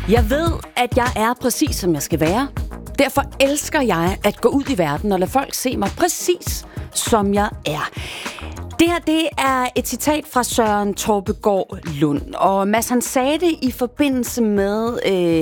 Jeg ved, at jeg er præcis, som jeg skal være. Derfor elsker jeg at gå ud i verden og lade folk se mig præcis, som jeg er. Det her, det er et citat fra Søren Torpegaard Lund. Og Mads, han sagde det i forbindelse med,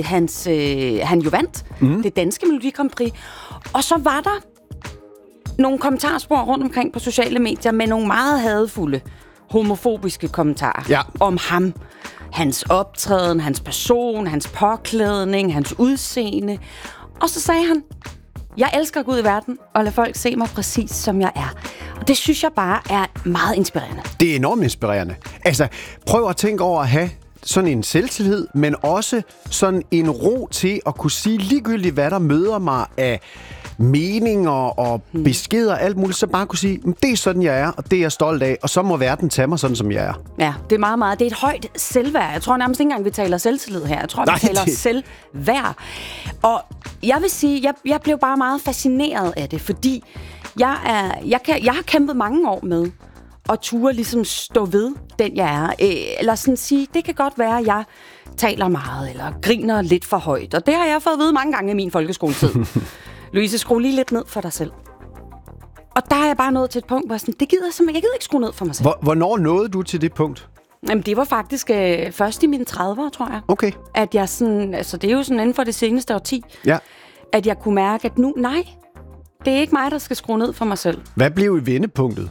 han jo vandt det danske Melodi Grand Prix. Og så var der nogle kommentarspor rundt omkring på sociale medier med nogle meget hadefulde, homofobiske kommentarer om ham. Hans optræden, hans person, hans påklædning, hans udseende. Og så sagde han, jeg elsker at gå ud i verden og lade folk se mig præcis, som jeg er. Og det synes jeg bare er meget inspirerende. Det er enormt inspirerende. Altså, prøv at tænke over at have sådan en selvtillid, men også sådan en ro til at kunne sige ligegyldigt, hvad der møder mig af meninger og beskeder og alt muligt, så bare kunne sige, det er sådan, jeg er, og det er jeg stolt af, og så må verden tage mig sådan, som jeg er. Ja, det er meget, meget. Det er et højt selvværd. Jeg tror nærmest ikke engang, vi taler selvtillid her. Jeg tror, vi taler selvværd. Og jeg vil sige, jeg blev bare meget fascineret af det, fordi jeg har kæmpet mange år med at ture ligesom stå ved den, jeg er. Eller sådan sige, det kan godt være, at jeg taler meget, eller griner lidt for højt. Og det har jeg fået at vide mange gange i min folkeskoletid. Louise, skru lige lidt ned for dig selv. Og der er jeg bare nået til et punkt, hvor sådan, det gider jeg simpelthen. Jeg gider ikke skrue ned for mig selv. Hvornår nåede du til det punkt? Jamen, det var faktisk først i mine 30'ere, tror jeg. Okay. At jeg sådan, altså det er jo sådan inden for det seneste årti, at jeg kunne mærke, at nu, nej, det er ikke mig, der skal skrue ned for mig selv. Hvad blev i vendepunktet?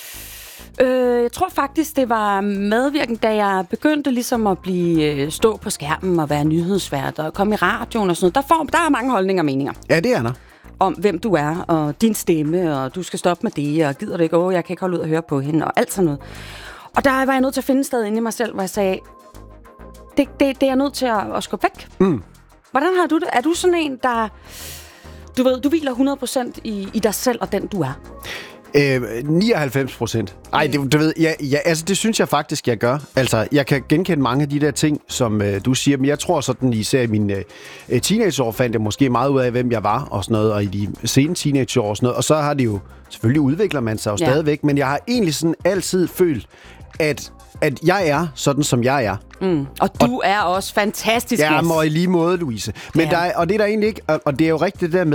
Jeg tror faktisk, det var medvirkende, da jeg begyndte ligesom at stå på skærmen og være nyhedsvært og komme i radioen og sådan noget. Der er mange holdninger og meninger. Ja, det er der. Om hvem du er, og din stemme, og du skal stoppe med det, og gider det ikke, jeg kan ikke holde ud og høre på hende, og alt sådan noget. Og der var jeg nødt til at finde et sted inde i mig selv, hvor jeg sagde, det er jeg nødt til at skubbe væk. Hvordan har du det? Er du sådan en, der, du hviler 100% i dig selv og den, du er? 99%. Ej, du ved, altså det synes jeg faktisk, jeg gør. Altså, jeg kan genkende mange af de der ting, som du siger, men jeg tror sådan, især i mine teenageår fandt jeg måske meget ud af, hvem jeg var og sådan noget, og i de sene teenageår og sådan noget, og så har det jo, selvfølgelig udvikler man sig jo stadigvæk, men jeg har egentlig sådan altid følt, at jeg er sådan, som jeg er. Og du er også fantastisk. Ja, og i lige måde, Louise. Men og det er der egentlig ikke, og det er jo rigtigt det der med,